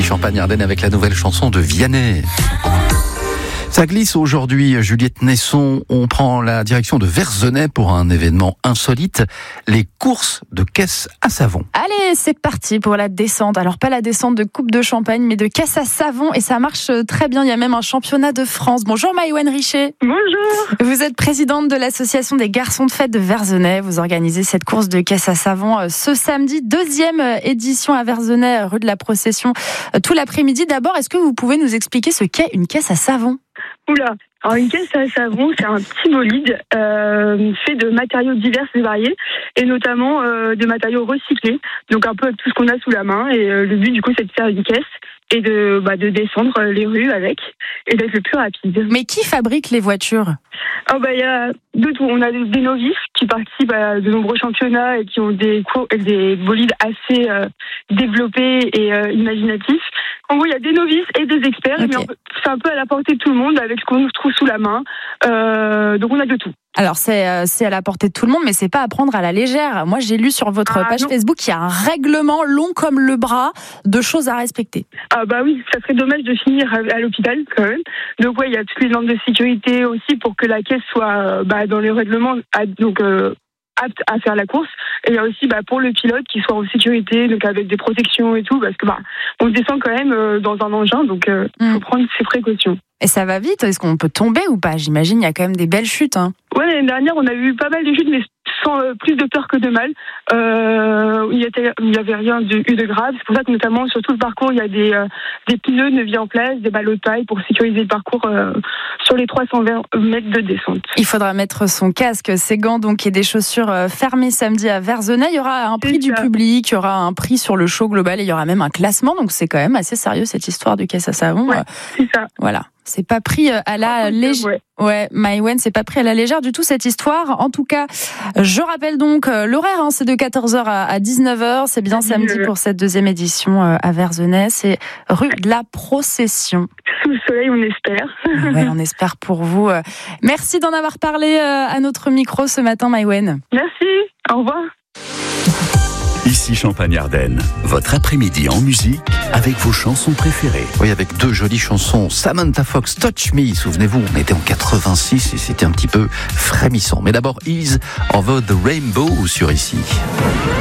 Champagne-Ardenne avec la nouvelle chanson de Vianney. Ça glisse aujourd'hui, Juliette Nesson. On prend la direction de Verzenay pour un événement insolite, les courses de caisse à savon. Allez, c'est parti pour la descente. Alors pas la descente de coupe de champagne, mais de caisse à savon. Et ça marche très bien. Il y a même un championnat de France. Bonjour Maïwen Richer. Bonjour. Vous êtes présidente de l'association des garçons de fête de Verzenay. Vous organisez cette course de caisse à savon ce samedi. 2e édition à Verzenay, rue de la Procession, tout l'après-midi. D'abord, est-ce que vous pouvez nous expliquer ce qu'est une caisse à savon ? Oula, alors une caisse à savon, c'est un petit bolide fait de matériaux divers et variés, et notamment de matériaux recyclés, donc un peu tout ce qu'on a sous la main. Et le but du coup, c'est de faire une caisse et de descendre les rues avec, et d'être le plus rapide. Mais qui fabrique les voitures ? Il y a de tout. On a des novices qui participent à de nombreux championnats et qui ont des bolides assez développés et imaginatifs. En gros, il y a des novices et des experts, okay. Mais c'est un peu à la portée de tout le monde avec ce qu'on trouve sous la main. Donc on a de tout. Alors c'est à la portée de tout le monde, mais c'est pas à prendre à la légère. Moi, j'ai lu sur votre page Facebook qu'il y a un règlement long comme le bras de choses à respecter. Oui, ça serait dommage de finir à l'hôpital quand même. Donc il y a toutes les normes de sécurité aussi pour que la caisse soit dans les règlements, apte à faire la course. Et il y a aussi pour le pilote qui soit en sécurité, donc avec des protections et tout, parce que on descend quand même dans un engin, donc faut prendre ses précautions. Et ça va vite, est-ce qu'on peut tomber ou pas ? J'imagine il y a quand même des belles chutes. Ouais, l'année dernière on a eu pas mal de chutes, mais sans plus de peur que de mal. Il y avait rien eu de grave. C'est pour ça que notamment sur tout le parcours il y a des pneus de vie en place, des ballots de paille pour sécuriser le parcours sur les 320 mètres de descente. Il faudra mettre son casque, ses gants donc et des chaussures fermées samedi à Verzenay. Il y aura un prix du public, il y aura un prix sur le show global et il y aura même un classement. Donc c'est quand même assez sérieux cette histoire du caisse à savon. Ouais, c'est ça. Voilà. C'est pas pris à la légère. Ouais, Maïwen, c'est pas pris à la légère du tout cette histoire. En tout cas, je rappelle donc l'horaire, c'est de 14h à 19h. C'est bien samedi pour cette 2e édition à Verzenay. C'est rue de la Procession. Sous le soleil, on espère. Ouais, on espère pour vous. Merci d'en avoir parlé à notre micro ce matin, Maïwen. Merci, au revoir. Ici Champagne-Ardenne, votre après-midi en musique avec vos chansons préférées. Oui, avec 2 jolies chansons. Samantha Fox, Touch Me. Souvenez-vous, on était en 86 et c'était un petit peu frémissant. Mais d'abord, Ease Over the Rainbow sur Ici.